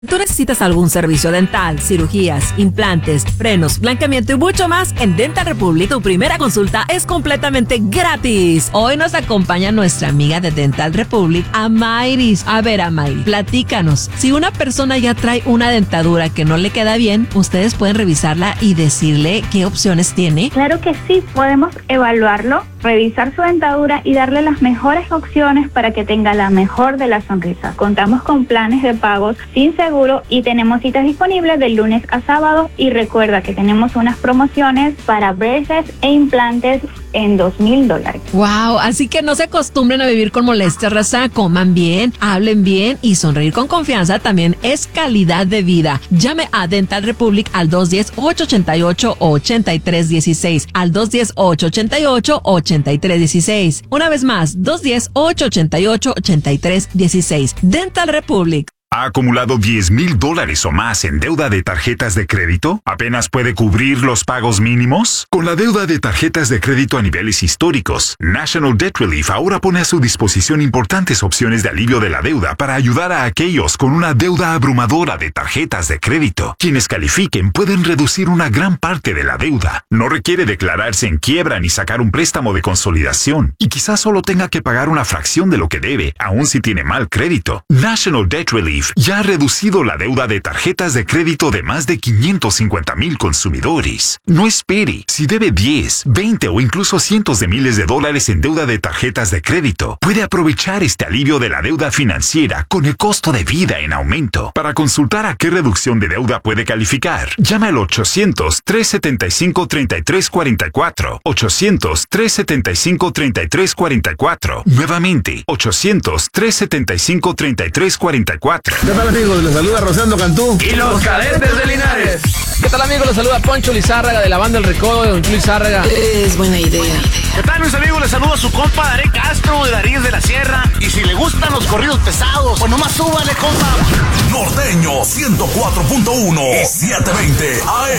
¿Tú necesitas algún servicio dental, cirugías, implantes, frenos, blanqueamiento y mucho más? En Dental Republic, tu primera consulta es completamente gratis. Hoy nos acompaña nuestra amiga de Dental Republic, Amairis. A ver, Amairis, platícanos. Si una persona ya trae una dentadura que no le queda bien, ¿ustedes pueden revisarla y decirle qué opciones tiene? Claro que sí, podemos evaluarlo, revisar su dentadura y darle las mejores opciones para que tenga la mejor de las sonrisas. Contamos con planes de pagos sin seguro y tenemos citas disponibles de lunes a sábado, y recuerda que tenemos unas promociones para braces e implantes en $2,000. Wow, así que no se acostumbren a vivir con molestias, raza. Coman bien, hablen bien y sonreír con confianza también es calidad de vida. Llame a Dental Republic al 210-888-8316, al 210-888-8316. Una vez más, 210-888-8316. Dental Republic. ¿Ha acumulado $10,000 o más en deuda de tarjetas de crédito? ¿Apenas puede cubrir los pagos mínimos? Con la deuda de tarjetas de crédito a niveles históricos, National Debt Relief ahora pone a su disposición importantes opciones de alivio de la deuda para ayudar a aquellos con una deuda abrumadora de tarjetas de crédito. Quienes califiquen pueden reducir una gran parte de la deuda. No requiere declararse en quiebra ni sacar un préstamo de consolidación, y quizás solo tenga que pagar una fracción de lo que debe, aun si tiene mal crédito. National Debt Relief ya ha reducido la deuda de tarjetas de crédito de más de 550,000 consumidores. No espere. Si debe 10, 20 o incluso cientos de miles de dólares en deuda de tarjetas de crédito, puede aprovechar este alivio de la deuda financiera con el costo de vida en aumento. Para consultar a qué reducción de deuda puede calificar, llama al 800-375-3344. 800-375-3344. Nuevamente, 800-375-3344. ¿Qué tal, amigos? Les saluda Rosendo Cantú y los Cadetes de Linares. ¿Qué tal, amigos? Les saluda Poncho Lizárraga de la banda El Recodo de Don Chuy Lizárraga. Es buena idea. ¿Qué tal, mis amigos? Les saluda su compa Daré Castro de Daríes de la Sierra. Y si le gustan los corridos pesados, pues nomás súbale, compa. Norteño 104.1 y 720 AM.